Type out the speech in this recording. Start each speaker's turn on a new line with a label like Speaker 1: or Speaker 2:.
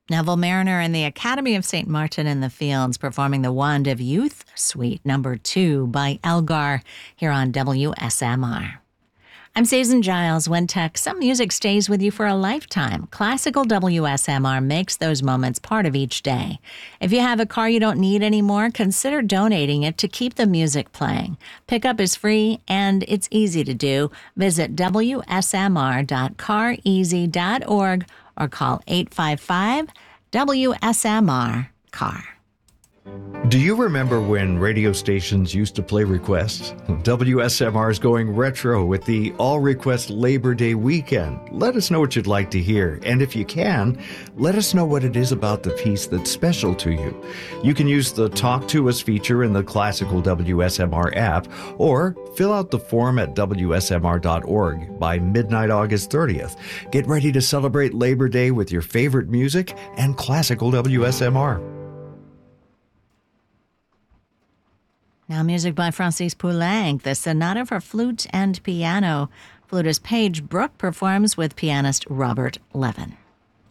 Speaker 1: Neville Mariner and the Academy of St. Martin in the Fields performing the Wand of Youth Suite number 2 by Elgar here on WSMR. I'm Susan Giles. When tech, some music stays with you for a lifetime. Classical WSMR makes those moments part of each day. If you have a car you don't need anymore, consider donating it to keep the music playing. Pickup is free and it's easy to do. Visit wsmr.careasy.org or call 855-WSMR-CAR.
Speaker 2: Do you remember when radio stations used to play requests? WSMR is going retro with the All Request Labor Day weekend. Let us know what you'd like to hear. And if you can, let us know what it is about the piece that's special to you. You can use the Talk to Us feature in the classical WSMR app or fill out the form at WSMR.org by midnight August 30th. Get ready to celebrate Labor Day with your favorite music and classical WSMR.
Speaker 1: Now music by Francis Poulenc, the Sonata for Flute and Piano. Flutist Paige Brooke performs with pianist Robert Levin.